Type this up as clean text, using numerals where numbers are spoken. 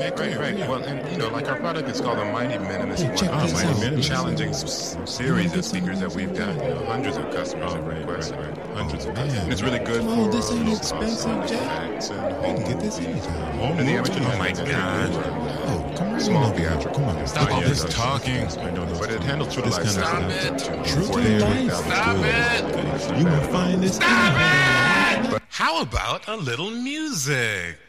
back Right, here. right. Yeah. Well, and like our product is called the Mighty Minimus Hey, check One. this It's out. a challenging series of speakers that we've got. Hundreds of customers have Right. requested it. Hundreds of Man. customers. And it's really good Come on, for this ain't low expensive, cost Jack. artifacts and I home can get this movies. anytime. And the amateur Oh my cabinet. God. Oh, come on. Small over here. theatrical. Come on. Stop all this yes. talking. I know this. But it handles true to This life kind of sound. stuff. True to 48,000 life. Stop good. it. Okay. You gonna find this? How about a little music?